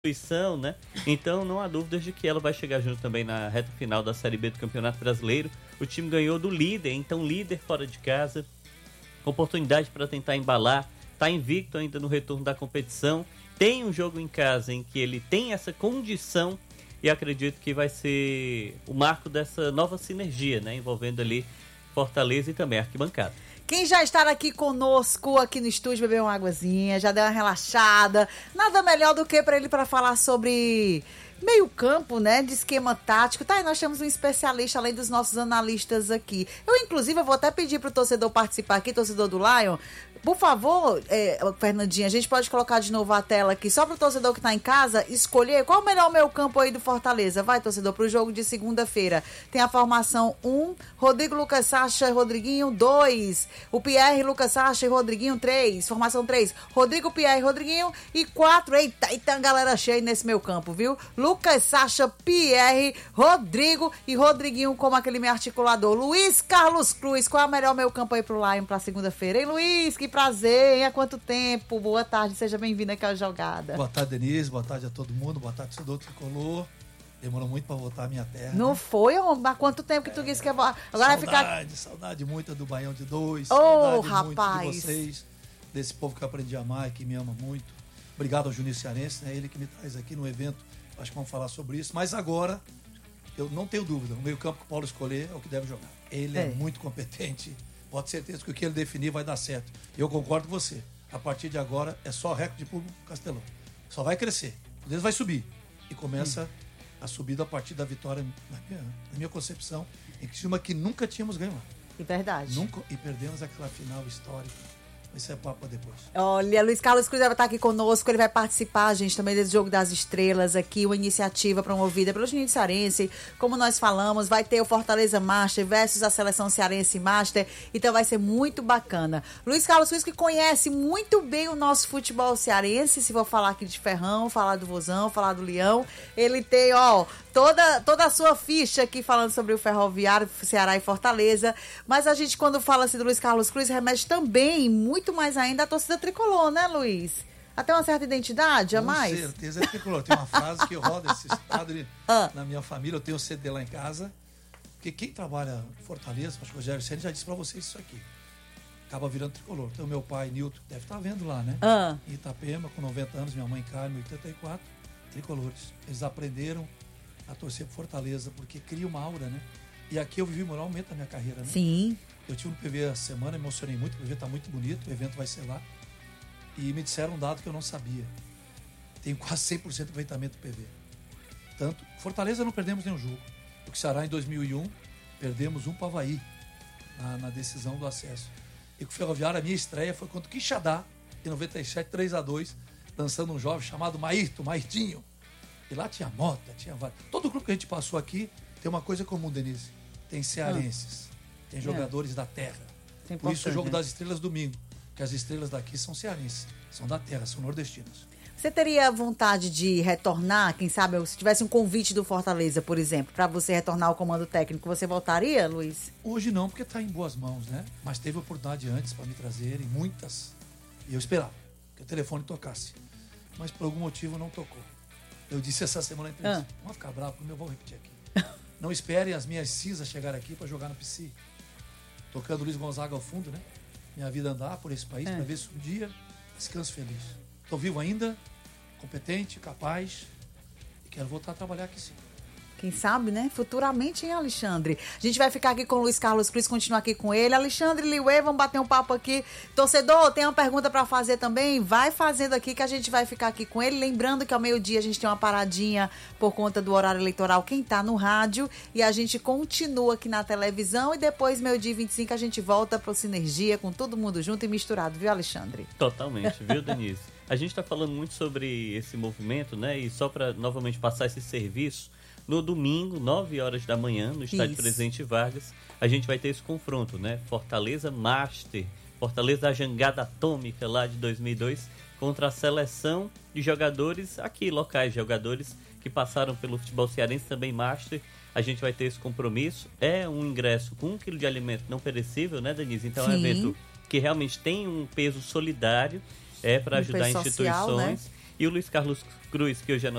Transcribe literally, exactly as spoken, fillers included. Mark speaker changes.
Speaker 1: instituição, né? Então não há dúvidas de que ela vai chegar junto também na reta final da Série B do Campeonato Brasileiro. O time ganhou do líder, então líder fora de casa, com oportunidade para tentar embalar, está invicto ainda no retorno da competição, tem um jogo em casa em que ele tem essa condição e acredito que vai ser o marco dessa nova sinergia, né? Envolvendo ali Fortaleza e também arquibancada.
Speaker 2: Quem já está aqui conosco, aqui no estúdio, bebeu uma águazinha, já deu uma relaxada. Nada melhor do que para ele para falar sobre meio campo, né, de esquema tático. Tá, e nós temos um especialista, além dos nossos analistas aqui. Eu, inclusive, eu vou até pedir para o torcedor participar aqui, torcedor do Lion. Por favor, é, Fernandinha, a gente pode colocar de novo a tela aqui, só para o torcedor que está em casa escolher qual o melhor meio campo aí do Fortaleza. Vai, torcedor, para o jogo de segunda-feira. Tem a formação um, Rodrigo, Lucas, Sacha e Rodriguinho, dois. O Pierre, Lucas, Sacha e Rodriguinho, três. Formação três, Rodrigo, Pierre e Rodriguinho. E quatro, eita, eita, galera cheia nesse meio campo, viu? Lucas, Sacha, Pierre, Rodrigo e Rodriguinho como aquele meio articulador. Luiz Carlos Cruz, qual é o melhor meio campo aí pro Lion para segunda-feira? Hein, Luiz? Que prazer, hein? Há quanto tempo? Boa tarde, seja bem-vindo aqui à jogada.
Speaker 3: Boa tarde, Denise, boa tarde a todo mundo, boa tarde, torcedor tricolor. Demorou muito pra voltar à minha terra.
Speaker 2: Não, né? Foi, homem? Há quanto tempo que tu é, disse que ia voltar? Agora
Speaker 3: saudade,
Speaker 2: vai ficar...
Speaker 3: saudade muita do Baião de Dois.
Speaker 2: Ô,
Speaker 3: oh,
Speaker 2: rapaz.
Speaker 3: muito de vocês, desse povo que eu aprendi a amar e que me ama muito. Obrigado ao Juninho Cearense, né? Ele que me traz aqui no evento. Acho que vamos falar sobre isso. Mas agora, eu não tenho dúvida, o meio campo que o Paulo escolher é o que deve jogar. Ele é, é muito competente. Pode ter certeza que o que ele definir vai dar certo. Eu concordo com você. A partir de agora é só recorde de público Castelão. Só vai crescer. O Deus vai subir. E começa hum. a subida a partir da vitória, na minha, na minha concepção, em cima que nunca tínhamos ganho lá.
Speaker 2: É verdade.
Speaker 3: Nunca, e perdemos aquela final histórica. Isso é papo depois.
Speaker 2: Olha, Luiz Carlos Cruz vai estar aqui conosco, ele vai participar, gente, também desse Jogo das Estrelas aqui, uma iniciativa promovida pelo Juninho Cearense, como nós falamos, vai ter o Fortaleza Master versus a Seleção Cearense Master, então vai ser muito bacana. Luiz Carlos Cruz, que conhece muito bem o nosso futebol cearense, se for falar aqui de Ferrão, falar do Vozão, falar do Leão, ele tem, ó, toda, toda a sua ficha aqui falando sobre o Ferroviário, Ceará e Fortaleza, mas a gente, quando fala assim do Luiz Carlos Cruz, remete também muito muito mais ainda a torcida tricolor, né, Luiz? Até uma certa identidade, a mais?
Speaker 3: Com certeza é tricolor. Tem uma frase que roda esse estado ah. na minha família, eu tenho um C D lá em casa, porque quem trabalha em Fortaleza, acho que o Rogério Ceni já disse pra vocês isso aqui, acaba virando tricolor. Então, meu pai, Nilton, deve estar vendo lá, né?
Speaker 2: Ah.
Speaker 3: Em Itapema, com noventa anos, minha mãe, Carmen, oitenta e quatro, tricolores. Eles aprenderam a torcer por Fortaleza, porque cria uma aura, né? E aqui eu vivi o maior aumento da minha carreira, né?
Speaker 2: Sim.
Speaker 3: Eu tive no P V a semana, emocionei muito, o P V está muito bonito, o evento vai ser lá. E me disseram um dado que eu não sabia. Tenho quase cem por cento de aproveitamento do P V. Tanto, Fortaleza não perdemos nenhum jogo. O que Ceará em dois mil e um, perdemos um para o Avaí na, na decisão do acesso. E com o Ferroviário, a minha estreia foi contra o Quixadá, em noventa e sete, três a dois, lançando um jovem chamado Maírto, Mairtinho. E lá tinha Mota, tinha vários. Todo grupo que a gente passou aqui tem uma coisa comum, Denise. Tem cearenses. Ah. Tem jogadores é. da terra. É Por isso o Jogo né? das Estrelas domingo. Porque as estrelas daqui são cearenses. São da terra, são nordestinas.
Speaker 2: Você teria vontade de retornar, quem sabe, se tivesse um convite do Fortaleza, por exemplo, para você retornar ao comando técnico, você voltaria, Luiz?
Speaker 3: Hoje não, porque está em boas mãos, né? Mas teve oportunidade antes para me trazerem, muitas. E eu esperava que o telefone tocasse. Mas por algum motivo não tocou. Eu disse essa semana na entrevista, ah. vamos ficar bravo, como eu vou repetir aqui. Não esperem as minhas cinzas chegar aqui para jogar no P C. Tocando Luiz Gonzaga ao fundo, né? Minha vida andar por esse país, é. para ver se um dia descanso feliz. Estou vivo ainda, competente, capaz, e quero voltar a trabalhar aqui sim.
Speaker 2: Quem sabe, né? Futuramente, hein, Alexandre? A gente vai ficar aqui com o Luiz Carlos Cruz, continuar aqui com ele. Alexandre Liuê, vamos bater um papo aqui. Torcedor, tem uma pergunta para fazer também? Vai fazendo aqui que a gente vai ficar aqui com ele. Lembrando que ao meio-dia a gente tem uma paradinha por conta do horário eleitoral, quem tá no rádio. E a gente continua aqui na televisão. E depois, meio-dia e vinte e cinco, a gente volta pro Sinergia com todo mundo junto e misturado, viu, Alexandre?
Speaker 1: Totalmente, viu, Denise? A gente tá falando muito sobre esse movimento, né? E só para novamente passar esse serviço, no domingo, nove horas da manhã, no estádio Isso. Presidente Vargas, a gente vai ter esse confronto, né? Fortaleza Master, Fortaleza da Jangada Atômica lá de dois mil e dois, contra a seleção de jogadores aqui, locais, jogadores que passaram pelo futebol cearense, também Master. A gente vai ter esse compromisso. É um ingresso com um quilo de alimento não perecível, né, Denise? Então Sim. é um evento que realmente tem um peso solidário, é para um ajudar instituições. Social, né? E o Luiz Carlos Cruz, que hoje é